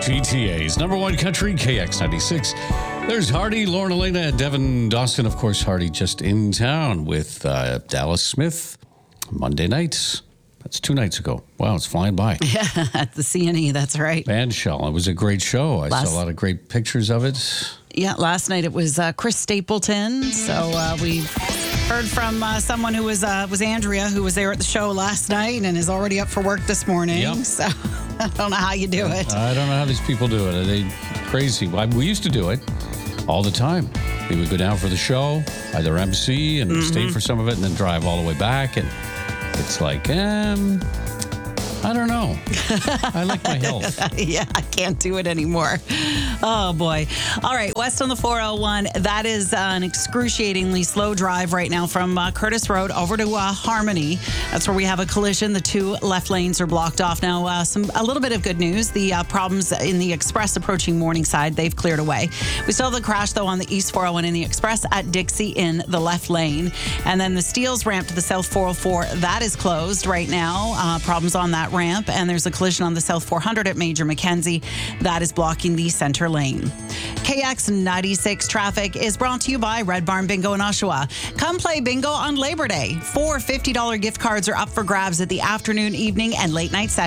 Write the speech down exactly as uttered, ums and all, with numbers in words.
G T A's number one country, K X ninety-six. There's Hardy, Lauren Elena, and Devin Dawson. Of course, Hardy just in town with uh, Dallas Smith Monday nights. That's two nights ago. Wow, it's flying by. Yeah, at the C N E, that's right. Bandshell. It was a great show. I Last, saw a lot of great pictures of it. Yeah, last night it was uh, Chris Stapleton. So uh, we heard from uh, someone who was uh, was Andrea, who was there at the show last night and is already up for work this morning. Yep. So I don't know how you do it. I don't know how these people do it. Are they crazy? We used to do it all the time. We would go down for the show, either M C and mm-hmm. stay for some of it, and then drive all the way back. And it's like, um, I don't know. I like my health. Yeah, I can't do it anymore. Oh, boy. All right, west on the four oh one. That is uh, an excruciatingly slow drive right now from uh, Curtis Road over to uh, Harmony. That's where we have a collision. The two left lanes are blocked off. Now, uh, some a little bit of good news. The uh, problems in the Express approaching Morningside, they've cleared away. We still have the crash, though, on the East four oh one in the Express at Dixie in the left lane. And then the Steeles ramp to the South four oh four, that is closed right now. Uh, problems on that ramp. And there's a collision on the South four hundred at Major Mackenzie. That is blocking the center lane. K X ninety-six traffic is brought to you by Red Barn Bingo in Oshawa. Come play bingo on Labor Day. Four fifty dollars gift cards are up for grabs at the afternoon, evening, and late night sessions.